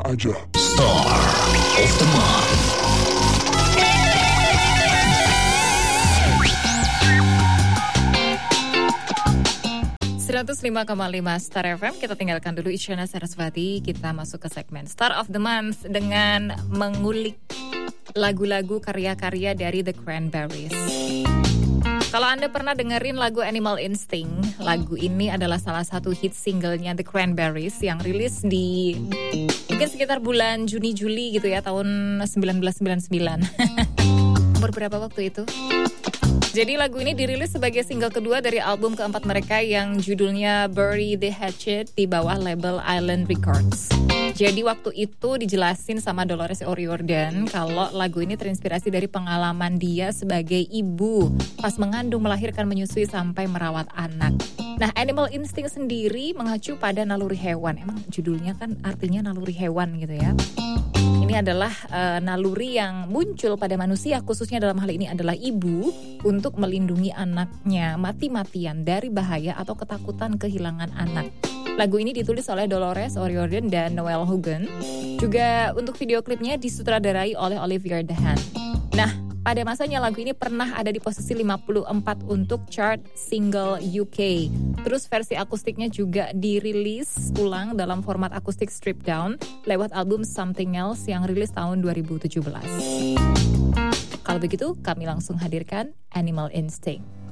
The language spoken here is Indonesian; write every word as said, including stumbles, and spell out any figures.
aja. Star of the Month. seratus lima koma lima Star F M. Kita tinggalkan dulu Isyana Sarasvati. Kita masuk ke segmen Star of the Month dengan mengulik lagu-lagu karya-karya dari The Cranberries. Kalau Anda pernah dengerin lagu Animal Instinct, lagu ini adalah salah satu hit singlenya The Cranberries yang rilis di mungkin sekitar bulan Juni-Juli gitu ya, tahun sembilan belas sembilan puluh sembilan. Umur berapa waktu itu? Jadi lagu ini dirilis sebagai single kedua dari album keempat mereka yang judulnya Bury the Hatchet di bawah label Island Records. Jadi waktu itu dijelasin sama Dolores O'Riordan kalau lagu ini terinspirasi dari pengalaman dia sebagai ibu pas mengandung, melahirkan, menyusui sampai merawat anak. Nah, Animal Instinct sendiri mengacu pada naluri hewan. Emang judulnya kan artinya naluri hewan gitu ya. Ini adalah uh, naluri yang muncul pada manusia, khususnya dalam hal ini adalah ibu, untuk melindungi anaknya mati-matian dari bahaya atau ketakutan kehilangan anak. Lagu ini ditulis oleh Dolores O'Riordan dan Noel Hogan. Juga untuk video klipnya disutradarai oleh Olivier Dahan. Nah, pada masanya lagu ini pernah ada di posisi lima puluh empat untuk chart single U K. Terus versi akustiknya juga dirilis ulang dalam format akustik stripped down lewat album Something Else yang rilis tahun dua ribu tujuh belas. Kalau begitu, kami langsung hadirkan Animal Instinct.